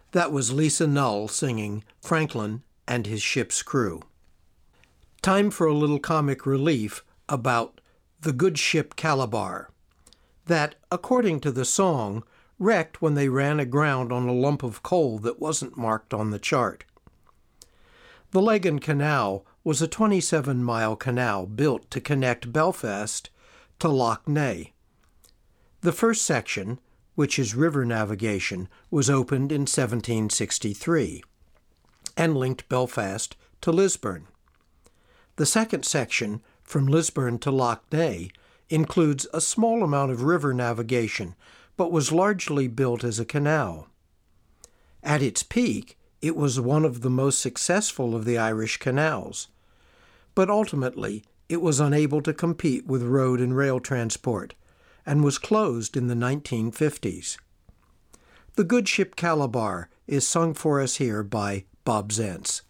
That was Lisa Null singing Franklin and His Ship's Crew. Time for a little comic relief about the good ship Calabar, that, according to the song, wrecked when they ran aground on a lump of coal that wasn't marked on the chart. The Lagan Canal was a 27-mile canal built to connect Belfast to Lough Neagh. The first section, which is river navigation, was opened in 1763 and linked Belfast to Lisburn. The second section, from Lisburn to Lough Neagh, includes a small amount of river navigation, but was largely built as a canal. At its peak, it was one of the most successful of the Irish canals, but ultimately it was unable to compete with road and rail transport, and was closed in the 1950s. The Good Ship Calabar is sung for us here by Bob Zentz.